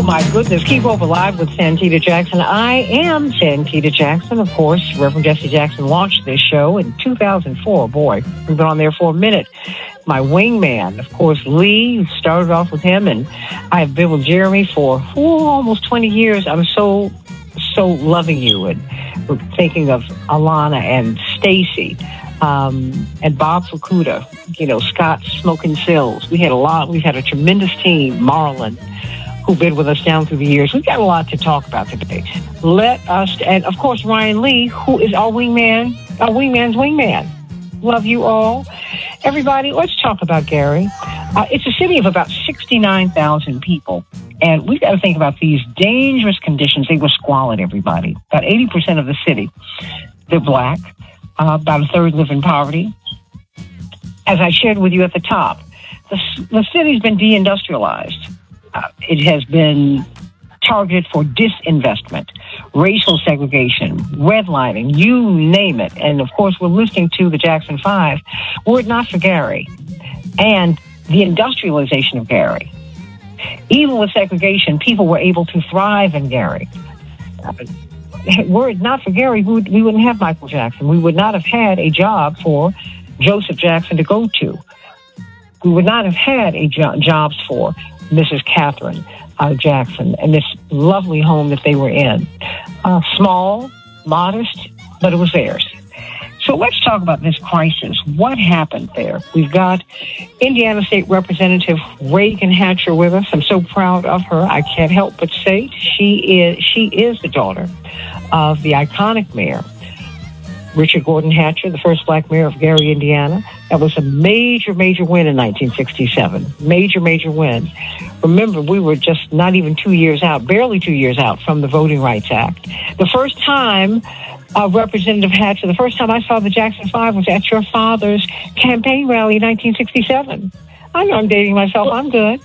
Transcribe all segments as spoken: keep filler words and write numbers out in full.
Oh, my goodness. Keep Hope Alive with Santita Jackson. I am Santita Jackson. Of course, Reverend Jesse Jackson launched this show in two thousand four. Boy, we've been on there for a minute. My wingman, of course, Lee, started off with him, and I've been with Jeremy for oh, almost twenty years. I'm so, so loving you, and we're thinking of Alana and Stacy. Um, and Bob Fukuda, you know, Scott Smoking Sills. We had a lot. We've had a tremendous team. Marlon, who've been with us down through the years. We've got a lot to talk about today. Let us, and of course, Ryan Lee, who is our wingman, our wingman's wingman. Love you all. Everybody, let's talk about Gary. Uh, it's a city of about sixty-nine thousand people. And we've got to think about these dangerous conditions. They were squalid, everybody. About eighty percent of the city, they're black. Uh, about a third live in poverty. As I shared with you at the top, the, the city's been deindustrialized. Uh, it has been targeted for disinvestment, racial segregation, redlining, you name it. And, of course, we're listening to the Jackson Five. Were it not for Gary and the industrialization of Gary, even with segregation, people were able to thrive in Gary. Uh, Were it not for Gary, we, would, we wouldn't have Michael Jackson. We would not have had a job for Joseph Jackson to go to. We would not have had a jo- jobs for Missus Catherine uh, Jackson and this lovely home that they were in. Uh, small, modest, but it was theirs. So let's talk about this crisis. What happened there? We've got Indiana State Representative Reagan Hatcher with us. I'm so proud of her. I can't help but say she is she is the daughter of the iconic mayor, Richard Gordon Hatcher, the first black mayor of Gary, Indiana. That was a major, major win in nineteen sixty-seven. Major, major win. Remember, we were just not even two years out, barely two years out from the Voting Rights Act. The first time Uh, Representative Hatcher, the first time I saw the Jackson Five was at your father's campaign rally in nineteen sixty-seven. I know I'm dating myself. I'm good.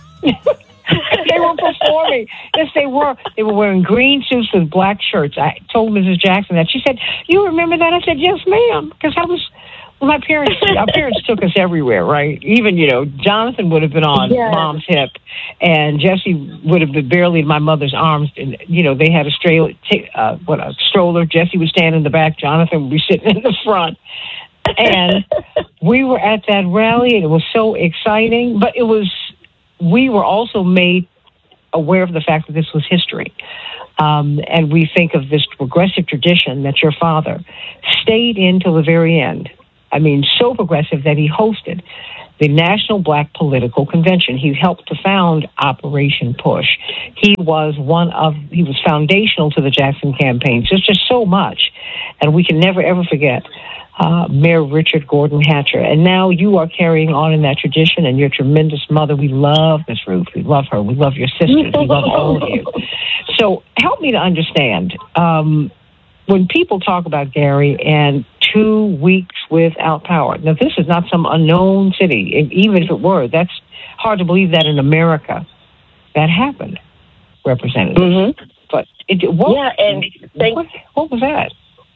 They were performing. Yes, they were. They were wearing green suits with black shirts. I told Missus Jackson that. She said, "You remember that?" I said, "Yes, ma'am," because I was. Well, my parents, our parents took us everywhere, right? Even, you know, Jonathan would have been on yes. Mom's hip, and Jesse would have been barely in my mother's arms. And, you know, they had a stroller, uh, what a stroller. Jesse would stand in the back. Jonathan would be sitting in the front. And we were at that rally, and it was so exciting. But it was, we were also made aware of the fact that this was history. Um, and we think of this progressive tradition that your father stayed in till the very end. I mean, so progressive that he hosted the National Black Political Convention. He helped to found Operation Push. He was one of, he was foundational to the Jackson campaign. So it's just so much. And we can never, ever forget uh, Mayor Richard Gordon Hatcher. And now you are carrying on in that tradition, and your tremendous mother. We love Miss Ruth. We love her. We love your sisters. We love all of you. So help me to understand, um, when people talk about Gary and two weeks without power. Now, this is not some unknown city. If, even if it were, that's hard to believe that in America that happened, Representative. Mm-hmm. But it, what, yeah, and thank, what, what was that?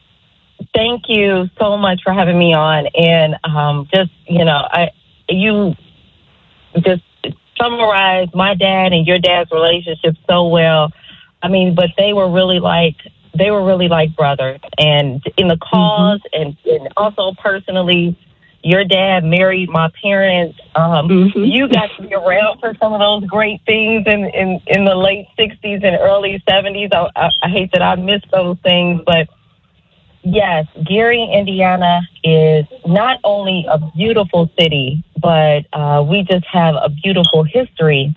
Thank you so much for having me on. And um, just, you know, I you just summarized my dad and your dad's relationship so well. I mean, but they were really like, they were really like brothers, and in the cause, mm-hmm. and, and also personally, your dad married my parents. Um, mm-hmm. You got to be around for some of those great things in, in, in the late sixties and early seventies. I, I, I hate that I missed those things, but yes, Gary, Indiana is not only a beautiful city, but uh, we just have a beautiful history.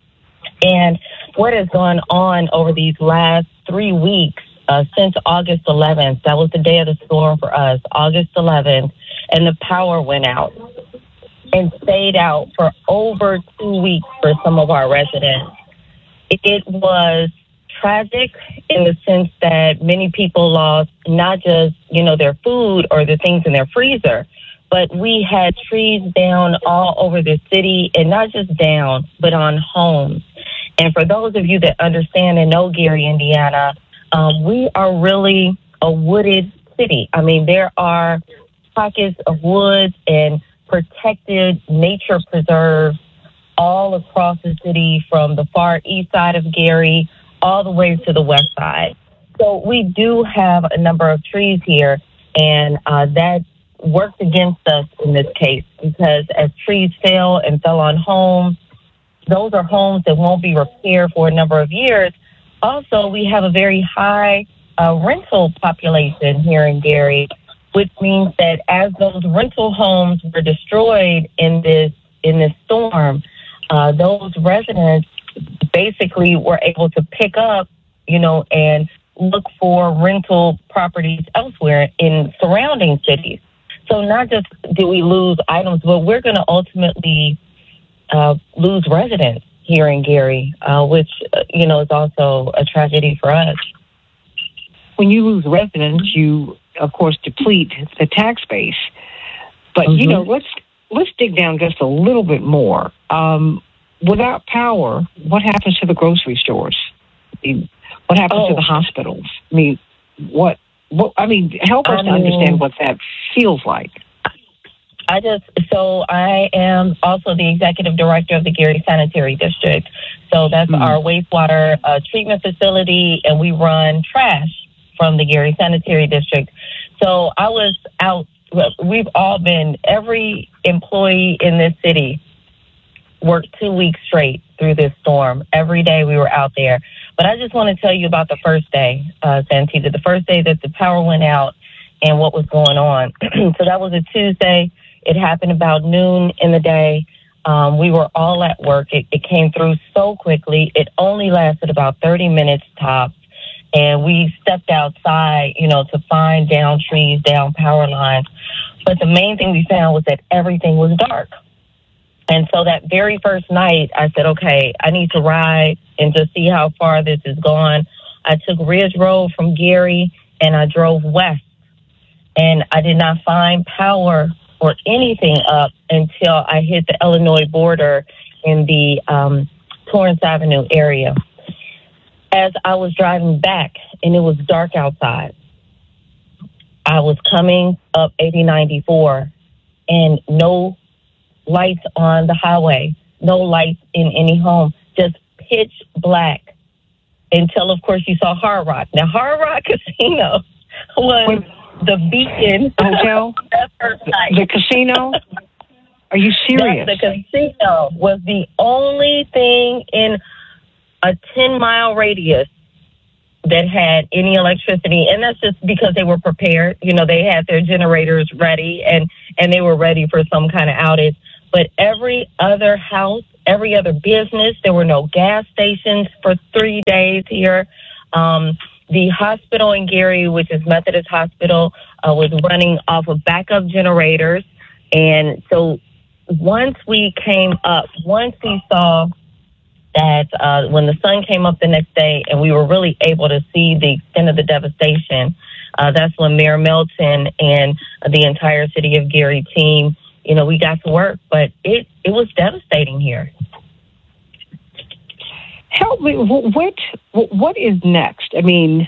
And what has gone on over these last three weeks, Uh, since August eleventh, that was the day of the storm for us, August eleventh, and the power went out and stayed out for over two weeks for some of our residents. It was tragic in the sense that many people lost not just, you know, their food or the things in their freezer, but we had trees down all over the city, and not just down, but on homes. And for those of you that understand and know Gary, Indiana, Um, we are really a wooded city. I mean, there are pockets of woods and protected nature preserves all across the city from the far east side of Gary all the way to the west side. So we do have a number of trees here, and uh, that worked against us in this case because as trees fell and fell on homes, those are homes that won't be repaired for a number of years. Also, we have a very high uh, rental population here in Gary, which means that as those rental homes were destroyed in this in this storm, uh, those residents basically were able to pick up, you know, and look for rental properties elsewhere in surrounding cities. So not just do we lose items, but we're going to ultimately uh, lose residents here in Gary, uh, which, uh, you know, is also a tragedy for us. When you lose residents, you, of course, deplete the tax base. But, mm-hmm. you know, let's let's dig down just a little bit more. Um, without power, what happens to the grocery stores? I mean, what happens oh. to the hospitals? I mean, what, what, I mean, help us I to mean, understand what that feels like. I just, so I am also the executive director of the Gary Sanitary District. So that's mm-hmm. our wastewater uh, treatment facility, and we run trash from the Gary Sanitary District. So I was out, we've all been, every employee in this city worked two weeks straight through this storm. Every day we were out there. But I just want to tell you about the first day, uh, Santita, the first day that the power went out and what was going on. So that was a Tuesday. It happened about noon in the day. Um, we were all at work. It, it came through so quickly. It only lasted about thirty minutes tops. And we stepped outside, you know, to find down trees, down power lines. But the main thing we found was that everything was dark. And so that very first night, I said, okay, I need to ride and just see how far this is gone. I took Ridge Road from Gary and I drove west. And I did not find power or anything up until I hit the Illinois border in the um, Torrance Avenue area. As I was driving back and it was dark outside, I was coming up eighty ninety-four and no lights on the highway, no lights in any home, just pitch black until, of course, you saw Hard Rock. Now, Hard Rock Casino was the beacon hotel, the, the casino. Are you serious? Yes, the casino was the only thing in a ten mile radius that had any electricity. And that's just because they were prepared. You know, they had their generators ready and, and they were ready for some kind of outage. But every other house, every other business, there were no gas stations for three days here. Um, the hospital in Gary, which is Methodist Hospital, uh, was running off of backup generators. And so once we came up, once we saw that uh, when the sun came up the next day and we were really able to see the extent of the devastation, uh, that's when Mayor Melton and the entire City of Gary team, you know, we got to work. But it, it was devastating here. Help me. What what is next? I mean,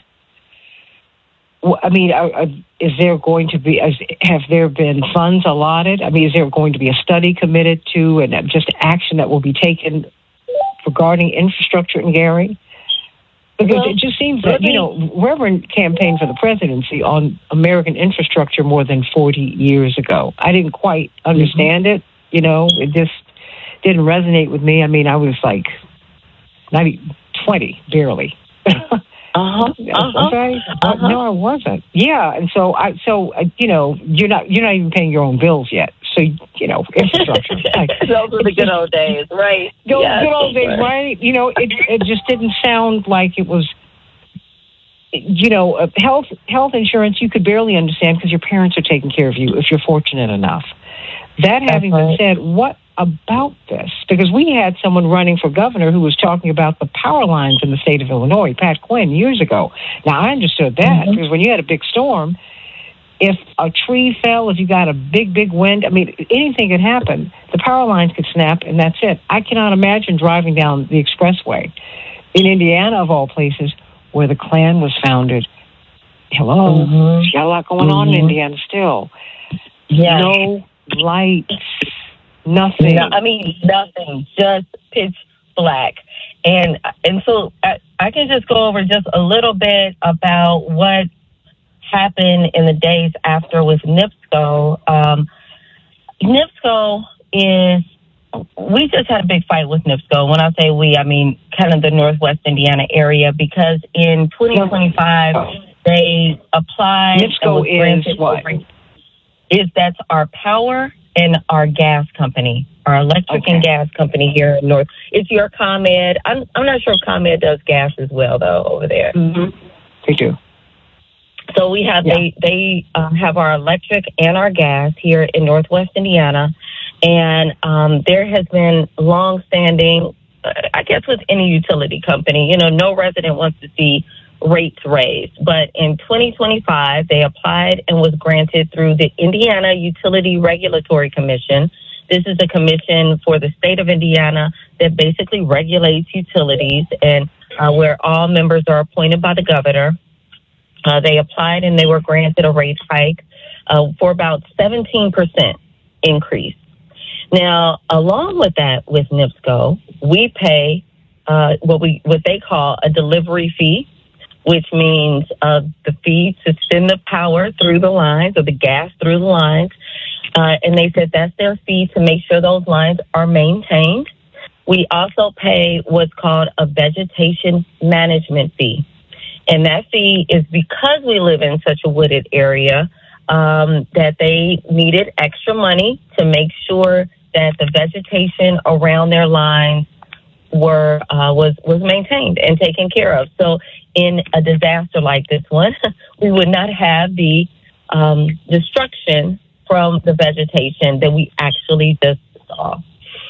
I mean, is there going to be? Have there been funds allotted? I mean, is there going to be a study committed to, and just action that will be taken regarding infrastructure in Gary? Because well, it just seems that, you know, Reverend campaigned for the presidency on American infrastructure more than forty years ago. I didn't quite understand mm-hmm. it. You know, it just didn't resonate with me. I mean, I was like maybe twenty, barely. Uh-huh. uh-huh. Okay. Uh-huh. No, I wasn't. Yeah, and so I, so uh, you know, you're not you're not even paying your own bills yet. So you know, infrastructure. Like, those were the good old days, right? Those yes, good old days, right. right? You know, it it just didn't sound like it was. You know, uh, health health insurance you could barely understand because your parents are taking care of you if you're fortunate enough. That That's having right. been said, what about this? Because we had someone running for governor who was talking about the power lines in the state of Illinois, Pat Quinn, years ago. Now, I understood that mm-hmm. because when you had a big storm, if a tree fell, if you got a big, big wind, I mean, anything could happen. The power lines could snap, and that's it. I cannot imagine driving down the expressway in Indiana, of all places, where the Klan was founded. Hello? Mm-hmm. Got a lot going mm-hmm. on in Indiana still. Yeah. No lights. Nothing. No, I mean, nothing. Just pitch black. And and so I, I can just go over just a little bit about what happened in the days after with NIPSCO. Um, NIPSCO is, we just had a big fight with NIPSCO. When I say we, I mean kind of the Northwest Indiana area, because in twenty twenty-five, they applied. NIPSCO is what? Is that's our power and our gas company, our electric okay. and gas company here in North. It's your ComEd. I'm I'm not sure if ComEd does gas as well, though, over there. Mm-hmm. They do. So we have, yeah. they, they uh, have our electric and our gas here in Northwest Indiana. And um, there has been longstanding, uh, I guess with any utility company, you know, no resident wants to see rates raised. But in twenty twenty-five, they applied and was granted through the Indiana Utility Regulatory Commission. This is a commission for the state of Indiana that basically regulates utilities, and uh, where all members are appointed by the governor. Uh, they applied and they were granted a rate hike uh, for about seventeen percent increase. Now, along with that, with NIPSCO, we pay uh, what we what they call a delivery fee, which means uh, the fee to send the power through the lines or the gas through the lines. Uh, and they said that's their fee to make sure those lines are maintained. We also pay what's called a vegetation management fee. And that fee is because we live in such a wooded area um, that they needed extra money to make sure that the vegetation around their lines were uh, was was maintained and taken care of. So in a disaster like this one, we would not have the um, destruction from the vegetation that we actually just saw.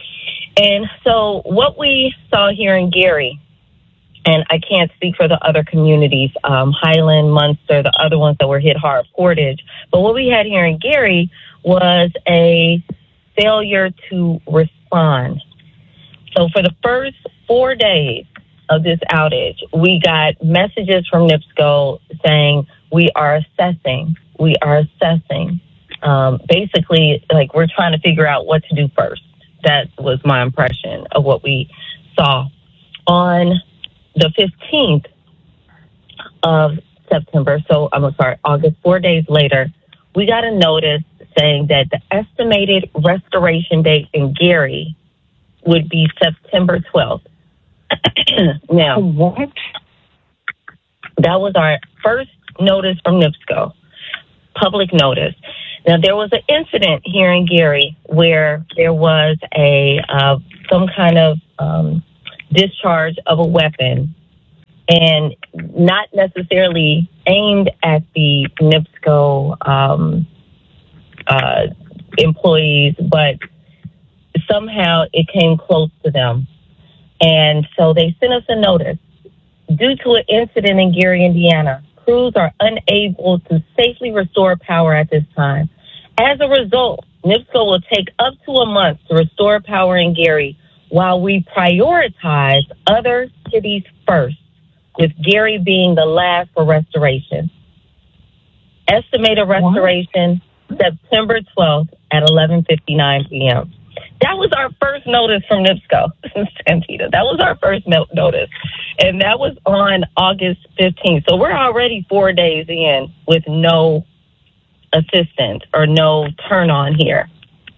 And so what we saw here in Gary, and I can't speak for the other communities, um, Highland, Munster, the other ones that were hit hard, Portage, but what we had here in Gary was a failure to respond. So for the first four days of this outage, we got messages from NIPSCO saying, we are assessing, we are assessing. Um, basically, like, we're trying to figure out what to do first. That was my impression of what we saw. On the fifteenth of September, so I'm sorry, August, four days later, we got a notice saying that the estimated restoration date in Gary would be September twelfth. Now, what? That was our first notice from NIPSCO, public notice. Now, there was an incident here in Gary where there was a uh, some kind of um, discharge of a weapon, and not necessarily aimed at the NIPSCO um, uh, employees, but somehow it came close to them. And so they sent us a notice. Due to an incident in Gary, Indiana, crews are unable to safely restore power at this time. As a result, NIPSCO will take up to a month to restore power in Gary while we prioritize other cities first, with Gary being the last for restoration. Estimated restoration, what? September twelfth at eleven fifty-nine p.m. That was our first notice from NIPSCO, Santita. That was our first no- notice. And that was on August fifteenth. So we're already four days in with no assistance or no turn on here.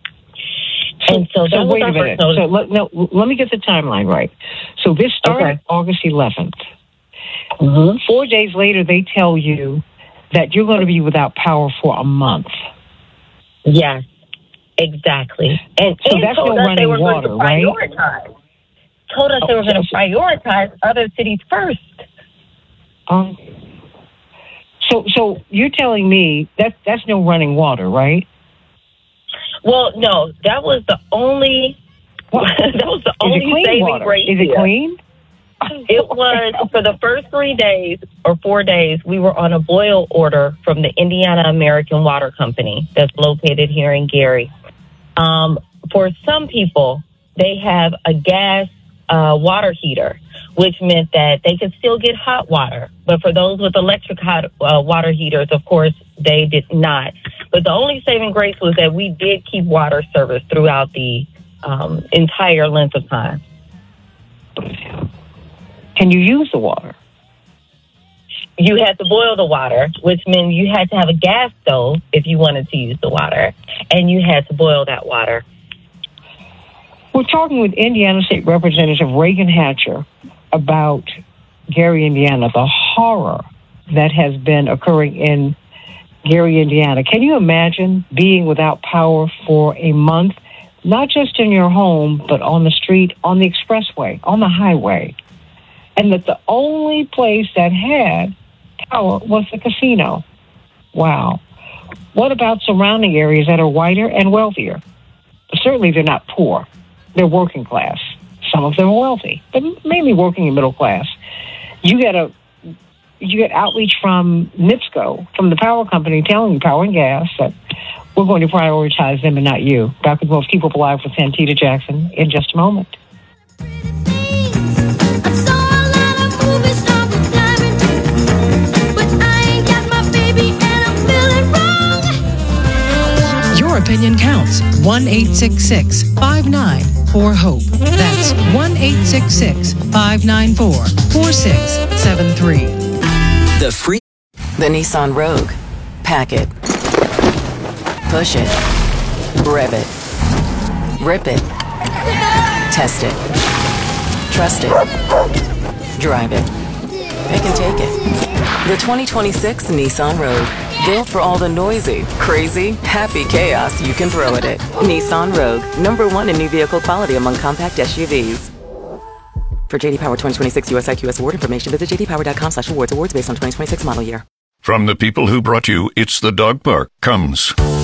So, and so, that so was wait our a minute. First so let, no, let me get the timeline right. So this started okay. August eleventh. Mm-hmm. Four days later, they tell you that you're going to be without power for a month. Yes, exactly. And, so and that's told no us running they were water, going to prioritize. right? Told us oh, they were going to so, prioritize other cities first. Um. So, so you're telling me that that's no running water, right? Well, no, that was the only. Well, that was the is only it clean saving water? grace. Is it clean? It was for the first three days or four days. We were on a boil order from the Indiana American Water Company that's located here in Gary. Um, for some people, they have a gas uh, water heater, which meant that they could still get hot water. But for those with electric hot uh, water heaters, of course, they did not. But the only saving grace was that we did keep water service throughout the um, entire length of time. Can you use the water? You had to boil the water, which meant you had to have a gas stove if you wanted to use the water, and you had to boil that water. We're talking with Indiana State Representative Reagan Hatcher about Gary, Indiana, the horror that has been occurring in Gary, Indiana. Can you imagine being without power for a month, not just in your home, but on the street, on the expressway, on the highway, and that the only place that had power was the casino? Wow. What about surrounding areas that are whiter and wealthier? Certainly they're not poor. They're working class. Some of them are wealthy, but mainly working and middle class. You get a you get outreach from NIPSCO, from the power company, telling you, Power and Gas, that we're going to prioritize them and not you. Back with more Keep Up Alive with Santita Jackson in just a moment. Your opinion counts. one eight six six, five nine four, HOPE. That's one eight six six, five nine four, four six seven three. The free. The Nissan Rogue. Pack it. Push it. Rev it. Rip it. Test it. Trust it. Drive it. Pick and take it. The twenty twenty-six Nissan Rogue. Built for all the noisy, crazy, happy chaos you can throw at it. Nissan Rogue. Number one in new vehicle quality among compact S U Vs. For J D Power twenty twenty-six U S I Q S award information, visit j d power dot com slash awards. Awards based on twenty twenty-six model year. From the people who brought you It's the Dog Park comes